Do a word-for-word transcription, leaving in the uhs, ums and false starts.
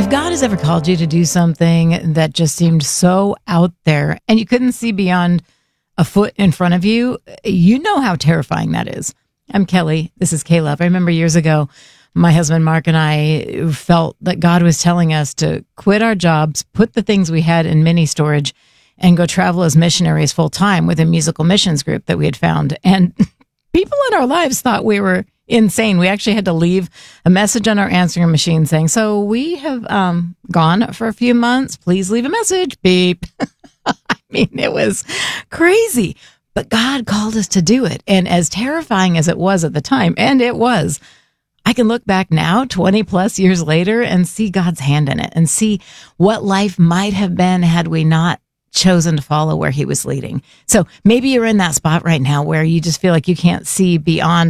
If God has ever called you to do something that just seemed so out there and you couldn't see beyond a foot in front of you, you know how terrifying that is. I'm Kelly. This is K-Love. I remember years ago, my husband Mark and I felt that God was telling us to quit our jobs, put the things we had in mini storage, and go travel as missionaries full time with a musical missions group that we had found. And people in our lives thought we were insane. We actually had to leave a message on our answering machine saying, so we have um, gone for a few months. Please leave a message. Beep. I mean, it was crazy. But God called us to do it. And as terrifying as it was at the time, and it was, I can look back now, twenty plus years later, and see God's hand in it and see what life might have been had we not chosen to follow where he was leading. So maybe you're in that spot right now where you just feel like you can't see beyond